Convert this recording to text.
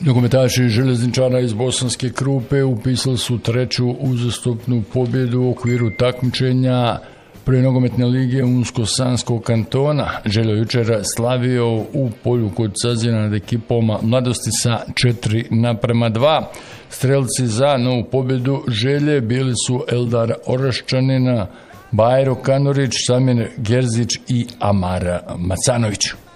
Nogometaši Željezničara iz Bosanske Krupe upisali su treću uzastopnu pobjedu u okviru takmičenja prve nogometne lige Unsko-Sanskog kantona. Željo jučer slavio u polju kod Cazina nad ekipom mladosti sa 4:2. Strelci za novu pobjedu Želje bili su Eldar Oraščanin, Bajro Kanorić, Samir Gerzić i Amar Macanović.